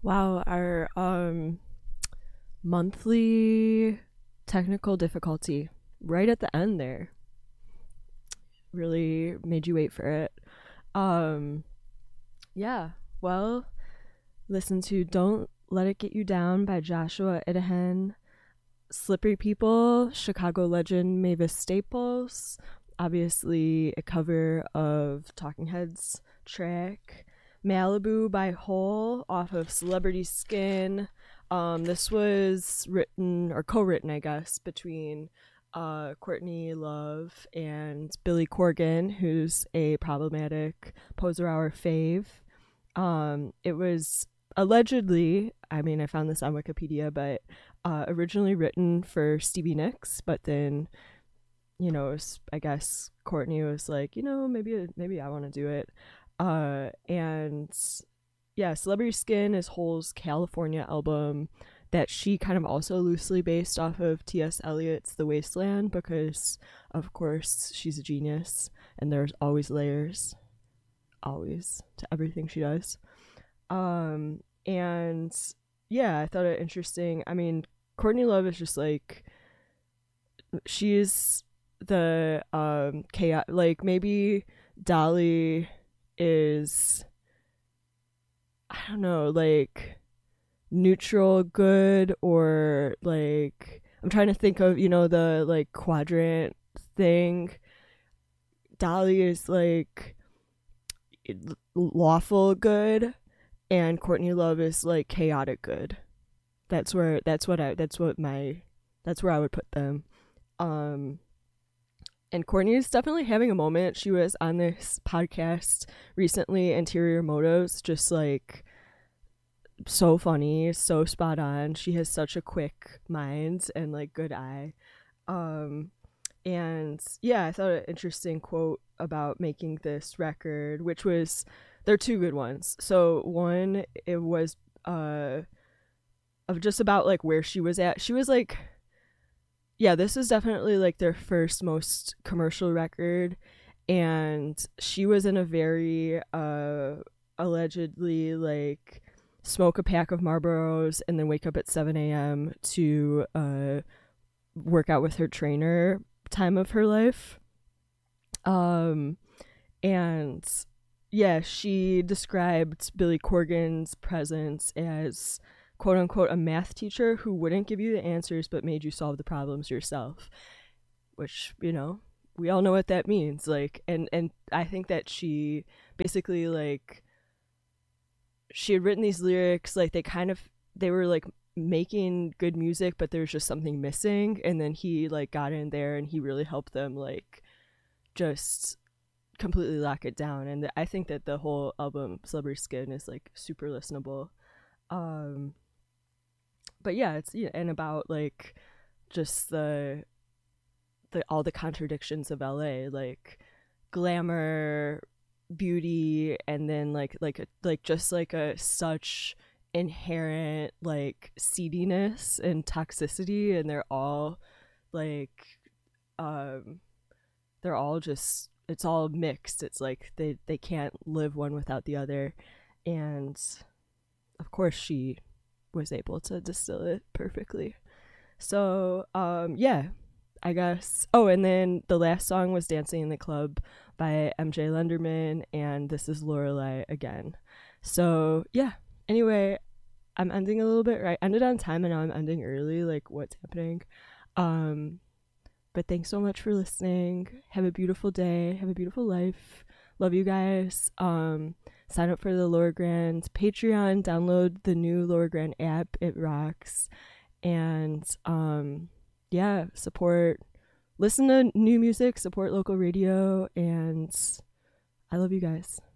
Wow, our monthly technical difficulty right at the end there really made you wait for it. Um yeah, well, listen to Don't Let It Get You Down by Joshua Idahen, Slippery People, Chicago legend Mavis Staples, obviously a cover of Talking Heads track, Malibu by Hole off of Celebrity Skin. This was written or co-written, I guess, between Courtney Love and Billy Corgan, who's a problematic Poser Hour fave. It was allegedly, I mean, I found this on Wikipedia, but originally written for Stevie Nicks, but then, I guess Courtney was like, maybe I want to do it. And yeah, Celebrity Skin is Hole's California album that she kind of also loosely based off of T.S. Eliot's The Wasteland, because of course she's a genius and there's always layers, always, to everything she does. And yeah, I thought it interesting. I mean, Courtney Love is just like, she's the chaos, like maybe Dolly is, I don't know, like neutral good, or like I'm trying to think of, the like quadrant thing. Dolly is like lawful good, and Courtney Love is like chaotic good. That's where I would put them. Um and Courtney is definitely having a moment. She was on this podcast recently, Interior Motos, just like so funny, so spot on. She has such a quick mind and like good eye. Um and yeah, I thought an interesting quote about making this record, which was, there are two good ones. So one, it was of just about like where she was at. She was like, yeah, this is definitely like their first most commercial record, and she was in a very allegedly like smoke a pack of Marlboros and then wake up at 7 a.m. to work out with her trainer time of her life. Um and yeah, she described Billy Corgan's presence as quote unquote a math teacher who wouldn't give you the answers but made you solve the problems yourself, which, we all know what that means. Like, and I think that she basically like, she had written these lyrics, like they were like making good music, but there's just something missing, and then he like got in there and he really helped them like just completely lock it down. And I think that the whole album Celebrity Skin is like super listenable. um but yeah, it's, yeah, and about like just the all the contradictions of LA, like glamour, beauty, and then like just like a such inherent like seediness and toxicity, and they're all like um they're all just, it's all mixed. It's like they can't live one without the other. And of course she was able to distill it perfectly. So yeah, I guess. Oh, and then the last song was Dancing in the Club by MJ Lenderman, and this is Lorelei again. So yeah, anyway, I'm ending a little bit, right, ended on time and now I'm ending early, like what's happening? um but thanks so much for listening. Have a beautiful day. Have a beautiful life. Love you guys. Sign up for the Lower Grand Patreon. Download the new Lower Grand app. It rocks. And yeah, support. Listen to new music. Support local radio. And I love you guys.